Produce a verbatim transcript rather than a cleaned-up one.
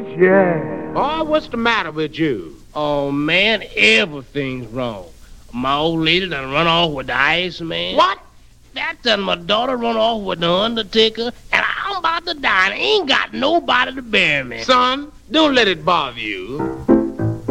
Yeah. Oh, what's the matter with you? Oh, man, everything's wrong. My old lady done run off with the Iceman. What? That done my daughter run off with the Undertaker, and I'm about to die and ain't got nobody to bury me. Son, don't let it bother you.